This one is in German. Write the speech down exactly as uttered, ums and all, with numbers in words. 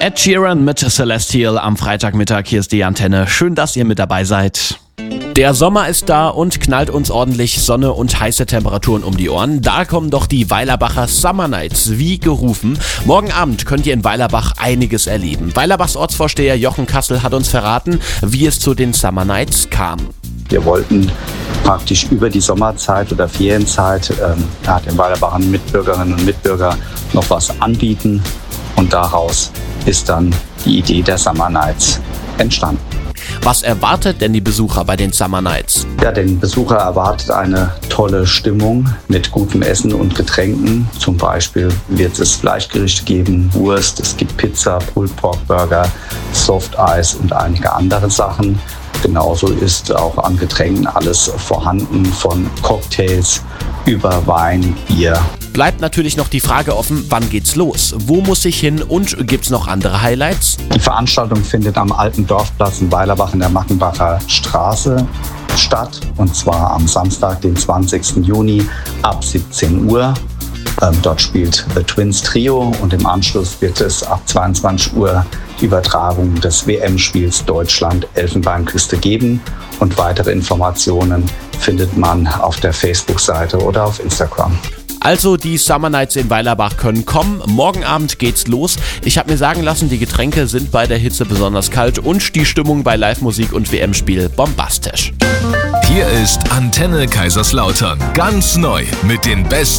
Ed Sheeran mit Celestial am Freitagmittag. Hier ist die Antenne. Schön, dass ihr mit dabei seid. Der Sommer ist da und knallt uns ordentlich Sonne und heiße Temperaturen um die Ohren. Da kommen doch die Weilerbacher Summer Nights wie gerufen. Morgen Abend könnt ihr in Weilerbach einiges erleben. Weilerbachs Ortsvorsteher Jochen Kassel hat uns verraten, wie es zu den Summer Nights kam. Wir wollten praktisch über die Sommerzeit oder Ferienzeit ähm, ja, den Weilerbachern Mitbürgerinnen und Mitbürgern noch was anbieten. Und daraus ist dann die Idee der Summer Nights entstanden. Was erwartet denn die Besucher bei den Summer Nights? Ja, den Besucher erwartet eine tolle Stimmung mit gutem Essen und Getränken. Zum Beispiel wird es Fleischgerichte geben, Wurst, es gibt Pizza, Pulled Pork Burger, Soft Eis und einige andere Sachen. Genauso ist auch an Getränken alles vorhanden, von Cocktails über Wein, Bier. Bleibt natürlich noch die Frage offen, wann geht's los? Wo muss ich hin und gibt's noch andere Highlights? Die Veranstaltung findet am Alten Dorfplatz in Weilerbach in der Mackenbacher Straße statt. Und zwar am Samstag, den zwanzigsten Juni ab siebzehn Uhr. Ähm, dort spielt The Twins Trio und im Anschluss wird es ab zweiundzwanzig Uhr die Übertragung des W M-Spiels Deutschland-Elfenbeinküste geben. Und weitere Informationen findet man auf der Facebook-Seite oder auf Instagram. Also die Summer Nights in Weilerbach können kommen. Morgen Abend geht's los. Ich habe mir sagen lassen, die Getränke sind bei der Hitze besonders kalt und die Stimmung bei Live-Musik und W M-Spiel bombastisch. Hier ist Antenne Kaiserslautern. Ganz neu mit den besten